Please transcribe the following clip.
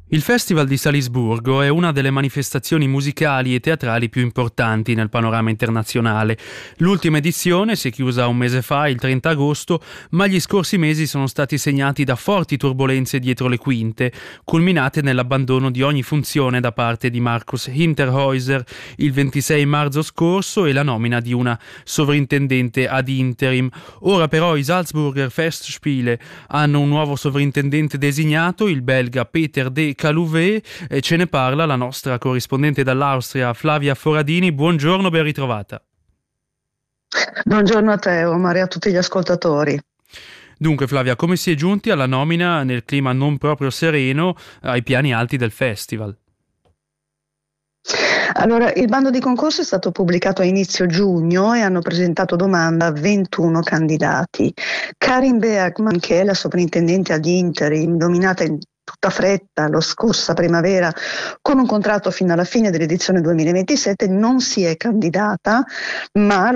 Il Festival di Salisburgo è una delle manifestazioni musicali e teatrali più importanti nel panorama internazionale. L'ultima edizione si è chiusa un mese fa, il 30 agosto, ma gli scorsi mesi sono stati segnati da forti turbulenze dietro le quinte, culminate nell'abbandono di ogni funzione da parte di Markus Hinterhäuser il 26 marzo scorso e la nomina di una sovrintendente ad interim. Ora però i Salzburger Festspiele hanno un nuovo sovrintendente designato, il belga Peter de Calouvet, e ce ne parla la nostra corrispondente dall'Austria Flavia Foradini. Buongiorno, ben ritrovata. Buongiorno a te, Omar, e a tutti gli ascoltatori. Dunque Flavia, come si è giunti alla nomina nel clima non proprio sereno ai piani alti del festival? Allora, il bando di concorso è stato pubblicato a inizio giugno e hanno presentato domanda 21 candidati. Karin Bergman, che è la sovrintendente ad interim, nominata in tutta fretta la scorsa primavera con un contratto fino alla fine dell'edizione 2027, non si è candidata, ma